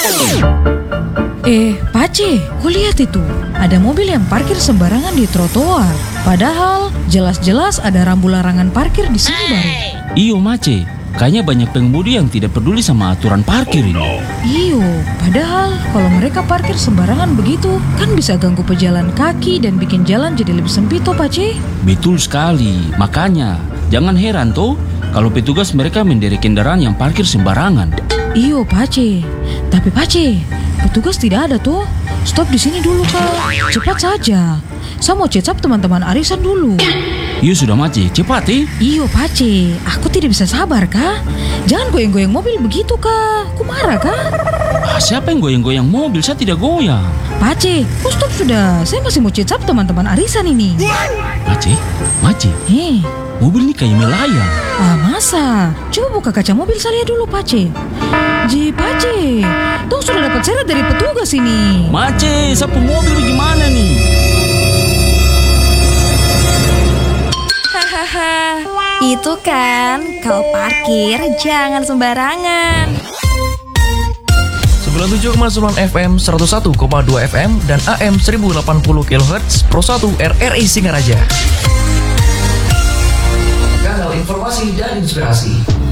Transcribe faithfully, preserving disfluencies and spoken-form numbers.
Eh, Pace, kau lihat itu. Ada mobil yang parkir sembarangan di trotoar. Padahal jelas-jelas ada rambu larangan parkir di sini baru. Iyo Mace, kayaknya banyak pengemudi yang tidak peduli sama aturan parkir ini. Iyo, padahal kalau mereka parkir sembarangan begitu, kan bisa ganggu pejalan kaki dan bikin jalan jadi lebih sempit toh, Pace. Betul sekali, makanya jangan heran toh kalau petugas mereka menderek kendaraan yang parkir sembarangan. Iyo, Pace. Tapi Pace, petugas tidak ada tuh. Stop di sini dulu, Kak. Cepat saja. Saya mau cecap teman-teman arisan dulu. Iyo sudah Mace, cepat eh. Iyo, Pace. Aku tidak bisa sabar, Kak. Jangan goyang-goyang mobil begitu, Kak. Aku marah, Kak. Ah, siapa yang goyang-goyang mobil? Saya tidak goyang. Pace, oh stop sudah. Saya masih mau cecap teman-teman arisan ini. Mace, Mace. Hei. Mobil ini kayak melayang. Ah, masa? Coba buka kaca mobil saya dulu, Pace. Ji, Pace. Tuh sudah dapat seret dari petugas ini. Mace, sapu mobil gimana nih? Hahaha, itu kan kalau parkir jangan sembarangan. sembilan puluh tujuh koma sembilan F M, seratus satu koma dua F M, dan A M seribu delapan puluh kilohertz Pro satu R R I Singaraja. Kanal informasi dan inspirasi.